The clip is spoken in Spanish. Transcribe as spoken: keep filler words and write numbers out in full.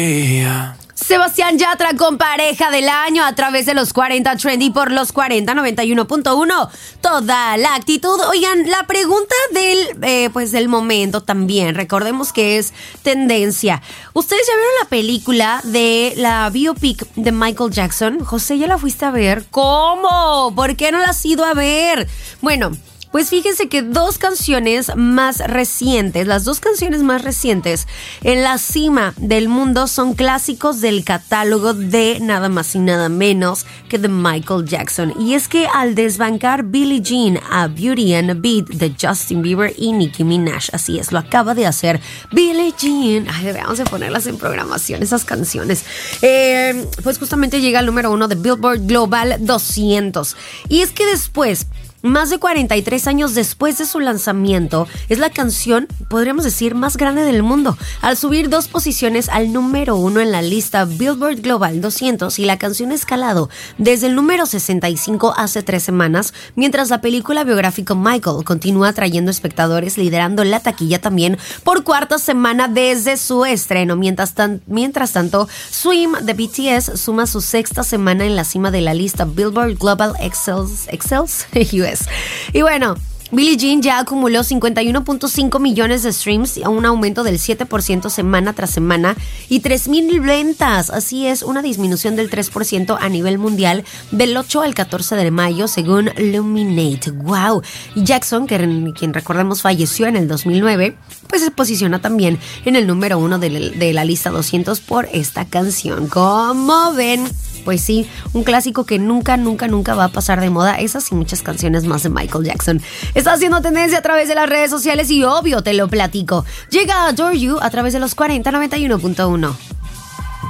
Sebastián Yatra con Pareja del Año a través de los cuarenta Trendy por los cuarenta noventa y uno punto uno. Toda la actitud. Oigan, la pregunta del, eh, pues del momento también. Recordemos que es tendencia. ¿Ustedes ya vieron la película de la biopic de Michael Jackson? José, ¿ya la fuiste a ver? ¿Cómo? ¿Por qué no la has ido a ver? Bueno, pues fíjense que dos canciones más recientes, las dos canciones más recientes en la cima del mundo son clásicos del catálogo de nada más y nada menos que de Michael Jackson. Y es que al desbancar Billie Jean a Beauty and a Beat de Justin Bieber y Nicki Minaj, así es, lo acaba de hacer Billie Jean. Ay, deberíamos de ponerlas en programación, esas canciones. Eh, pues justamente llega al número uno de Billboard Global doscientos. Y es que después, más de cuarenta y tres años después de su lanzamiento, es la canción, podríamos decir, más grande del mundo, al subir dos posiciones al número uno en la lista Billboard Global doscientos, y la canción ha escalado desde el número sesenta y cinco hace tres semanas, mientras la película biográfica Michael continúa atrayendo espectadores, liderando la taquilla también por cuarta semana desde su estreno. Mientras, tan, mientras tanto, Swim de B T S suma su sexta semana en la cima de la lista Billboard Global Excels, Excels U S. Y bueno, Billie Jean ya acumuló cincuenta y uno punto cinco millones de streams, un aumento del siete por ciento semana tras semana, y tres mil ventas. Así es, una disminución del tres por ciento a nivel mundial del ocho al catorce de mayo, según Luminate. ¡Wow! Y Jackson, que quien recordemos falleció en el dos mil nueve, pues se posiciona también en el número uno de la, de la lista doscientos por esta canción. ¿Cómo ven? Pues sí, un clásico que nunca, nunca, nunca va a pasar de moda. Esas y muchas canciones más de Michael Jackson. Está haciendo tendencia a través de las redes sociales y obvio te lo platico. Llega Adore You a través de los cuarenta noventa y uno punto uno.